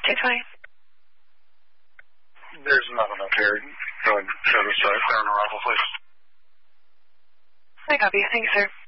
220. There's nothing up here. Go ahead and show the site. Clear on arrival, please. I copy. Thank you, sir.